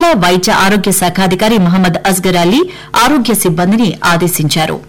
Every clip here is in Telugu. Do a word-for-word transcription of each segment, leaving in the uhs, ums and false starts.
ప్రభుత్వ వైద్య ఆరోగ్య శాఖ అధికారి మహమ్మద్ అస్గర్ అలీ ఆరోగ్య సిబ్బందిని ఆదేశించారు.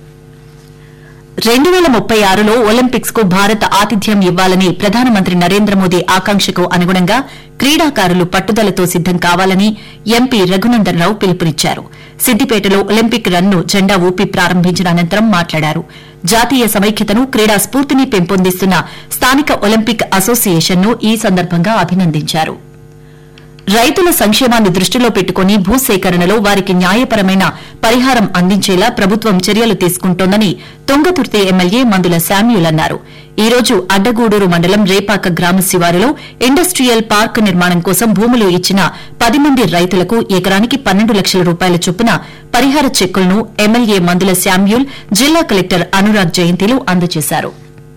రెండు వేల ముప్పై ఆరులో ఒలింపిక్స్ కు భారత్ ఆతిథ్యం ఇవ్వాలని ప్రధానమంత్రి నరేంద్ర మోదీ ఆకాంక్షకు అనుగుణంగా క్రీడాకారులు పట్టుదలతో సిద్దం కావాలని ఎంపీ రఘునందన్ రావు పిలుపునిచ్చారు. సిద్దిపేటలో ఒలింపిక్ రన్ను జెండా ఊపి ప్రారంభించిన అనంతరం మాట్లాడారు. జాతీయ సమైక్యతను క్రీడా స్ఫూర్తిని పెంపొందిస్తున్న స్థానిక ఒలింపిక్ అసోసియేషన్ను ఈ సందర్భంగా అభినందించారు. రైతుల సంక్షేమాన్ని దృష్టిలో పెట్టుకుని భూసేకరణలో వారికి న్యాయపరమైన పరిహారం అందించేలా ప్రభుత్వం చర్యలు తీసుకుంటోందని తుంగతుర్తి ఎమ్మెల్యే మందుల శామ్యూల్ అన్నారు. ఈ రోజు అడ్డగూడూరు మండలం రేపాక గ్రామ శివారులో ఇండస్ట్రియల్ పార్క్ నిర్మాణం కోసం భూములు ఇచ్చిన పది మంది రైతులకు ఎకరానికి పన్నెండు లక్షల రూపాయల చొప్పున పరిహార చెక్కులను ఎమ్మెల్యే మందుల శామ్యూల్ జిల్లా కలెక్టర్ అనురాగ్ జయంతిలు అందజేశారు.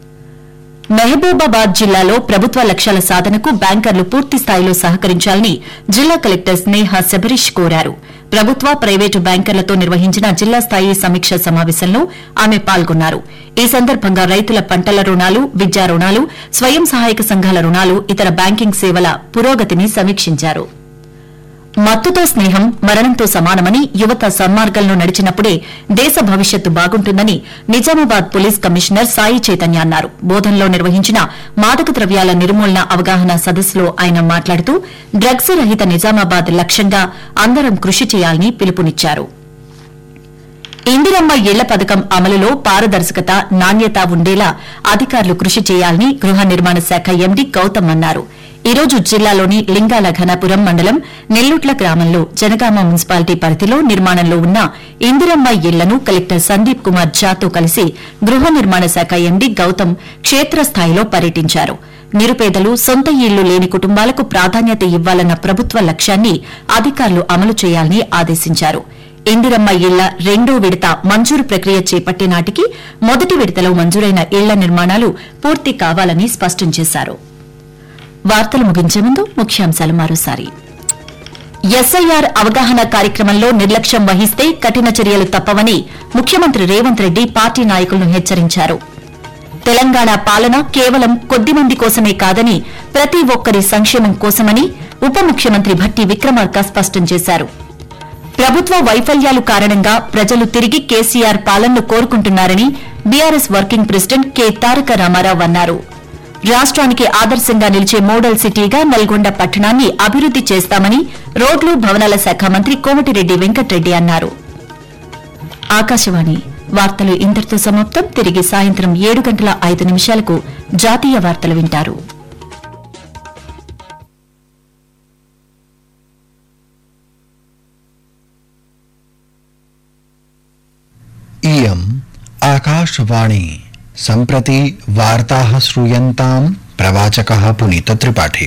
మహబూబాబాద్ జిల్లాలో ప్రభుత్వ లక్ష్యాల సాధనకు బ్యాంకర్లు పూర్తిస్థాయిలో సహకరించాలని జిల్లా కలెక్టర్ స్నేహ శబరీష్ కోరారు. ప్రభుత్వ ప్రైవేటు బ్యాంకర్లతో నిర్వహించిన జిల్లా స్థాయి సమీక్ష సమావేశంలో ఆమె పాల్గొన్నారు. ఈ సందర్భంగా రైతుల పంటల రుణాలు, విద్యా రుణాలు, స్వయం సహాయక సంఘాల రుణాలు, ఇతర బ్యాంకింగ్ సేవల పురోగతిని సమీక్షించారు. మత్తుతో స్నేహం మరణంతో సమానమని, యువత సన్మార్గంలో నడిచినప్పుడే దేశ భవిష్యత్తు బాగుంటుందని నిజామాబాద్ పోలీస్ కమిషనర్ సాయి చైతన్య అన్నారు. బోధన్లో నిర్వహించిన మాదక ద్రవ్యాల నిర్మూలన అవగాహన సదస్సులో ఆయన మాట్లాడుతూ డ్రగ్స్ రహిత నిజామాబాద్ లక్ష్యంగా అందరం కృషి చేయాలని పిలుపునిచ్చారు. ఇందిరమ్మ ఇళ్ల పథకం అమలులో పారదర్శకత, నాణ్యత ఉండేలా అధికారులు కృషి చేయాలని గృహ నిర్మాణ శాఖ ఎండీ గౌతమ్ అన్నారు. ఈ రోజు జిల్లాలోని లింగాల ఘనాపురం మండలం నెల్లుట్ల గ్రామంలో జనగామ మున్సిపాలిటీ పరిధిలో నిర్మాణంలో ఉన్న ఇందిరమ్మ ఇళ్లను కలెక్టర్ సందీప్ కుమార్ ఝాతో కలిసి గృహ నిర్మాణ శాఖ ఎండీ గౌతమ్ క్షేత్రస్థాయిలో పర్యటించారు. నిరుపేదలు, సొంత ఇళ్లు లేని కుటుంబాలకు ప్రాధాన్యత ఇవ్వాలన్న ప్రభుత్వ లక్ష్యాన్ని అధికారులు అమలు చేయాలని ఆదేశించారు. ఇందిరమ్మ ఇళ్ల రెండో విడత మంజూరు ప్రక్రియ చేపట్టే నాటికి మొదటి విడతలో మంజూరైన ఇళ్ల నిర్మాణాలు పూర్తి కావాలని స్పష్టం చేశారు. వార్తలు ముగించే ముందు ముఖ్యాంశాలు మరోసారి. ఎస్ఐఆర్ అవగాహన కార్యక్రమంలో నిర్లక్ష్యం వహిస్తే కఠిన చర్యలు తప్పవని ముఖ్యమంత్రి రేవంత్ రెడ్డి పార్టీ నాయకులను హెచ్చరించారు. తెలంగాణ పాలన కేవలం కొద్దిమంది కోసమే కాదని ప్రతి ఒక్కరి సంక్షేమం కోసమని ఉప ముఖ్యమంత్రి భట్టి విక్రమార్క స్పష్టం చేశారు. ప్రభుత్వ వైఫల్యాలు కారణంగా ప్రజలు తిరిగి కేసీఆర్ పాలనను కోరుకుంటున్నారని బీఆర్ఎస్ వర్కింగ్ ప్రెసిడెంట్ కె తారక రామారావు అన్నారు. రాష్ట్రానికి ఆదర్శంగా నిలిచే మోడల్ సిటీగా నల్గొండ పట్టణాన్ని అభివృద్ది చేస్తామని రోడ్లు భవనాల శాఖ మంత్రి కోమటిరెడ్డి వెంకటరెడ్డి అన్నారు. ఆకాశవాణి వార్తలు ఇంతటితో సమాప్తం. తిరిగి సాయంత్రం ఏడు గంటల ఐదు నిమిషాలకు జాతీయ వార్తలు వింటారు. इयम् आकाशवाणी सम्प्रति वार्ताः श्रूयन्ताम् प्रवाचकः पुनीत त्रिपाठी।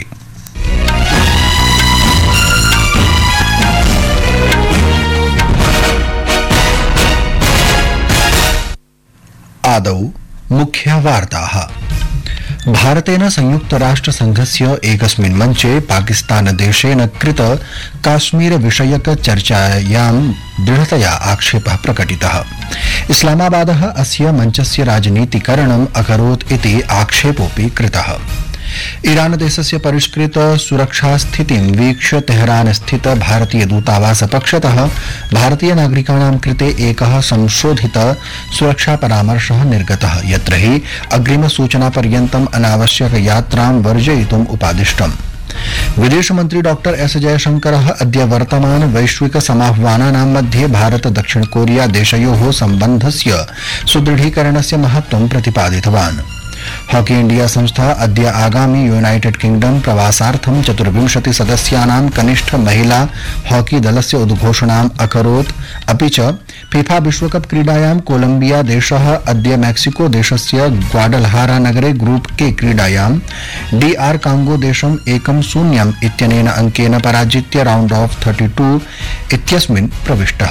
आदौ मुख्यवार्ताः। भारतेन संयुक्तराष्ट्रसंघस्य एकस्मिन् मञ्चे पाकिस्तानदेशेन कृत काश्मीर विषयक चर्चायां दृढतया आक्षेपः प्रकटितः। इस्लामाबादः अस्य मञ्चस्य राजनीतिकरणम् अकरोत् इति आक्षेपोऽपि कृतः। ईरान देशस्य परिष्कृत सुरक्षास्थितिं वीक्ष्य तेहरान स्थित भारतीय दूतावास पक्षतः भारतीय नागरिकाणां कृते एकः संशोधित सुरक्षा परामर्शः निर्गतः, यत्र हि अग्रिमसूचनापर्यन्तम् अनावश्यक यात्रां वर्जयितुम् उपादिष्टम्। विदेशमन्त्री डॉक्टर एस जयशंकरः अद्य वर्तमान वैश्विक समाह्वानानां मध्ये भारत दक्षिण कोरिया देशयोः सम्बन्धस्य सुदृढीकरणस्य महत्त्वं प्रतिपादितवान्। हॉकी इंडिया संस्था अद्य आगामी यूनाइटेड किंगडम प्रवासार्थं चतुर्विंशति सदस्यानां कनिष्ठ महिला हॉकी दलस्य उद्घोषणाम् अकरोत्। अपि च फीफा विश्वकप क्रीडायां कोलंबिया देशः अद्य मेक्सिको देशस्य ग्वाडलहारा नगरे ग्रुप के क्रीडायां डीआर कांगो देशम् एकं शून्यम् इत्यनेन अंकेन पराजित्य राउंड ऑफ थर्टी टू इत्यस्मिन् प्रविष्टः।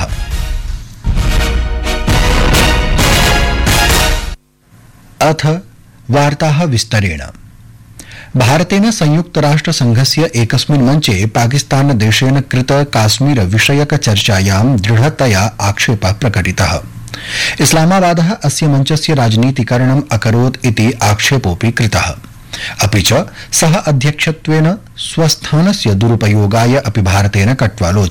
अथ वार्ताः विस्तरेण। भारतेन संयुक्तराष्ट्रसंघस्य एकस्मिन् मञ्चे पाकिस्तानदेशेन कृत काश्मीर विषयक चर्चायां दृढतया आक्षेपः प्रकटितः। इस्लामाबादः अस्य मञ्चस्य राजनीतिकरणम् अकरोत् इति आक्षेपोऽपि कृतः। अपि च सः अध्यक्षत्वेन स्वस्थानस्य दुरुपयोगाय अपि भारतेन कट्वालोचत्।